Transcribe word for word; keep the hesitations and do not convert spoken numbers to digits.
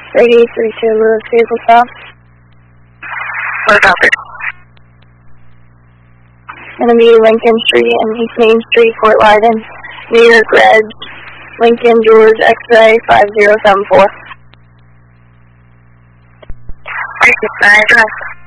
Brady three two Lewis vehicle stop. Where copy? Gonna be Lincoln Street and East Main Street, Fort Lyden, New York Red, Lincoln George X-ray five zero seven four. Thank you, address.